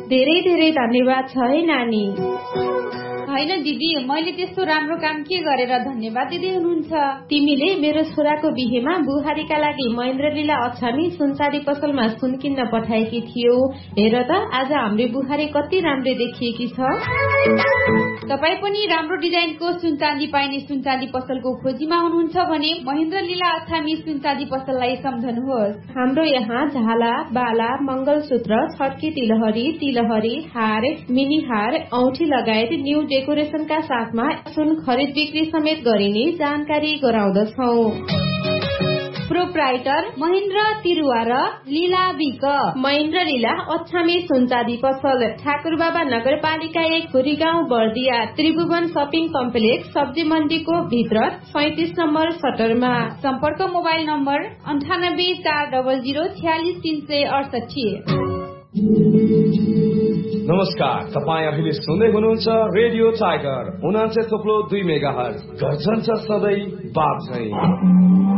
धेरै धेरै धन्यवाद छ है नानी। हैन दिदी, मैले त्यस्तो राम्रो काम के गरेर धन्यवाद दिँदै हुनुहुन्छ? तिमीले मेरो छोराको बिहेमा बुहारीका लागि महेन्द्र लीला अछामी सुनचाँदी पसलमा सुन किन्न पठाएकी थियौ। हेर त आज हाम्रो बुहारी कति राम्रो देखिएकी छ। तपाईँ पनि राम्रो डिजाइनको सुनचाँदी पाइने सुनचाँदी पसलको खोजीमा हुनुहुन्छ भने महेन्द्र लीला अछामी सुनचाँदी पसललाई सम्झनुहोस्। हाम्रो यहाँ झाला, बाला, मंगलसूत्र, छड्के तिलहरी, हार, मिनी हार, औठी लगायत न्यू डेकोरेशनका साथमा सुन खरिद बिक्री समेत गरिने जानकारी गराउँदछौं। प्रोप्राइटर महेन्द्र तिरुवा र लीला विक। महेन्द्र लीला अछामी सुनचाँदी पसल, ठाकुरबाबा नगरपालिका 1, खुरी गाउँ, बर्दिया, त्रिभुवन शपिङ कम्प्लेक्स, सब्जी मण्डीको भित्र 37 नम्बर सटरमा। सम्पर्क मोबाइल नम्बर 9840046368। नमस्कार, तपाईँ अहिले सुन्दै हुनुहुन्छ रेडियो टाइगर 79.2 मेगाहर्ज। गर्जन्छ सधैँ बाप झैं।